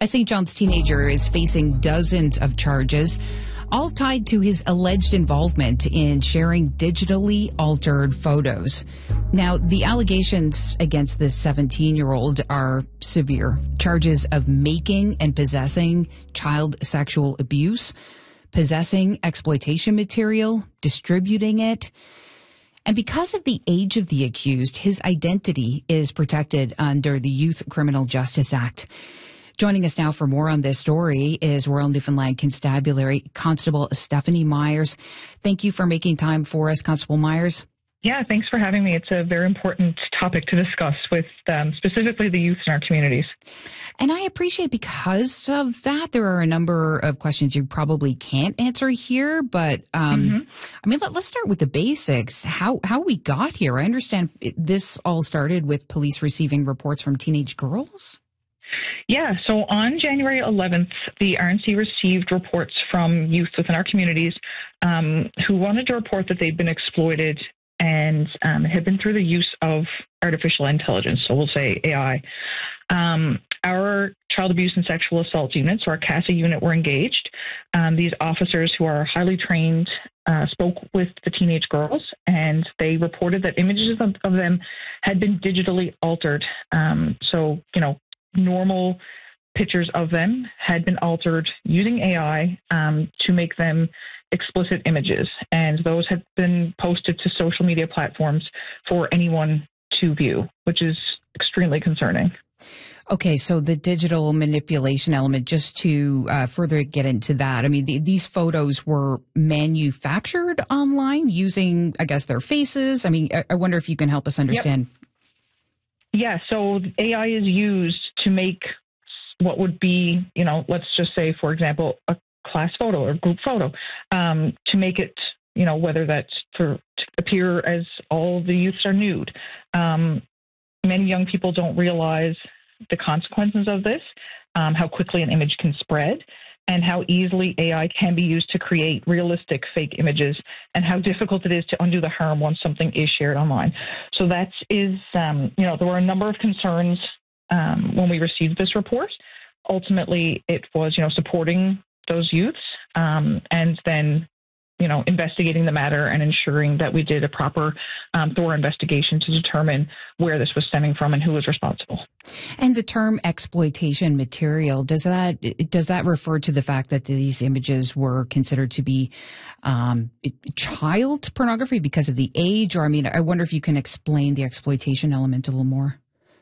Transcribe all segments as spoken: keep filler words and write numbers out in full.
A Saint John's teenager is facing dozens of charges, all tied to his alleged involvement in sharing digitally altered photos. Now, the allegations against this seventeen-year-old are severe. Charges of making and possessing child sexual abuse, possessing exploitation material, distributing it. And because of the age of the accused, his identity is protected under the Youth Criminal Justice Act. Joining us now for more on this story is Royal Newfoundland Constabulary Constable Stephanie Myers. Thank you for making time for us, Constable Myers. Yeah, thanks for having me. It's a very important topic to discuss with um, specifically the youth in our communities. And I appreciate because of that, there are a number of questions you probably can't answer here. But um, mm-hmm. I mean, let, let's start with the basics. How how we got here. I understand it, this all started with police receiving reports from teenage girls. Yeah, so on January eleventh, the R N C received reports from youth within our communities um, who wanted to report that they'd been exploited and um, it had been through the use of artificial intelligence, so we'll say A I. Um, our child abuse and sexual assault units, or our CASA unit, were engaged. Um, these officers, who are highly trained, uh, spoke with the teenage girls, and they reported that images of, of them had been digitally altered. Um, so, you know, normal pictures of them had been altered using A I um, to make them explicit images, and those had been posted to social media platforms for anyone to view, which is extremely concerning. Okay, so the digital manipulation element, just to uh, further get into that, I mean, the, these photos were manufactured online using, I guess, their faces. I mean, I, I wonder if you can help us understand. Yep. Yeah, so A I is used to make what would be, you know, let's just say, for example, a class photo or group photo, um, to make it, you know, whether that's for to appear as all the youths are nude. Um, many young people don't realize the consequences of this, um, how quickly an image can spread, and how easily A I can be used to create realistic fake images, and how difficult it is to undo the harm once something is shared online. So that is, um, you know, there were a number of concerns um, when we received this report. Ultimately, it was, you know, supporting those youths um, and then, you know, investigating the matter and ensuring that we did a proper, um, thorough investigation to determine where this was stemming from and who was responsible. And the term exploitation material, does that does that refer to the fact that these images were considered to be um, child pornography because of the age? Or, I mean, I wonder if you can explain the exploitation element a little more.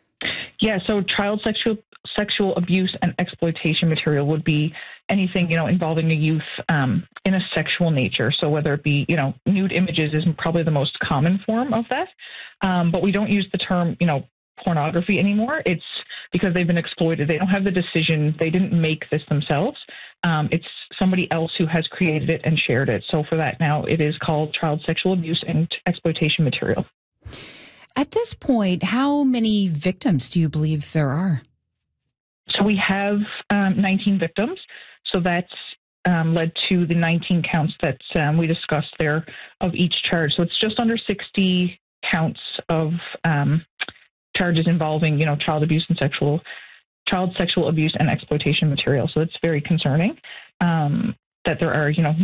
Yeah, so child sexual sexual abuse and exploitation material would be anything, you know, involving a youth um, in a sexual nature. So whether it be, you know, nude images is probably the most common form of that. Um, but we don't use the term, you know, pornography anymore. It's because they've been exploited. They don't have the decision. They didn't make this themselves. Um, it's somebody else who has created it and shared it. So for that now, it is called child sexual abuse and exploitation material. At this point, how many victims do you believe there are? So we have um, nineteen victims. So that's um, led to the nineteen counts that um, we discussed there of each charge. So it's just under sixty counts of um, charges involving, you know, child abuse and sexual, child sexual abuse and exploitation material. So it's very concerning um, that there are, you know,